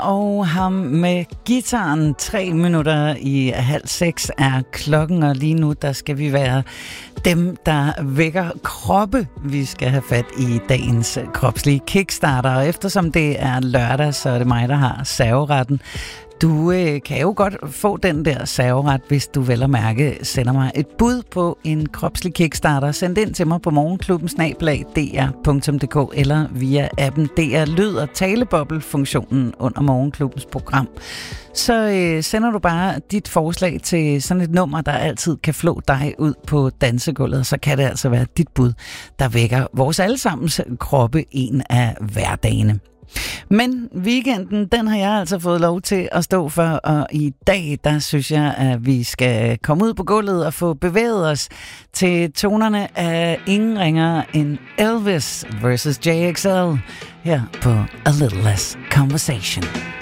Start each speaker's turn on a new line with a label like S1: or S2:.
S1: og ham med gitaren. 3 minutter i 5:30 er klokken, og lige nu der skal vi være dem, der vækker kroppe. Vi skal have fat i dagens kropslige kickstarter, og eftersom det er lørdag, så er det mig, der har serveretten. Du kan jo godt få den der serveret, hvis du vel at mærke sender mig et bud på en kropslig kickstarter. Send ind til mig på morgenklubben@dr.dk eller via appen DR Lyd og taleboble-funktionen under Morgenklubbens program. Så sender du bare dit forslag til sådan et nummer, der altid kan flå dig ud på dansegulvet. Så kan det altså være dit bud, der vækker vores allesammens kroppe en af hverdagene. Men weekenden, den har jeg altså fået lov til at stå for, og i dag, der synes jeg, at vi skal komme ud på gulvet og få bevæget os til tonerne af ingen ringere end Elvis vs. JXL her på A Little Less Conversation.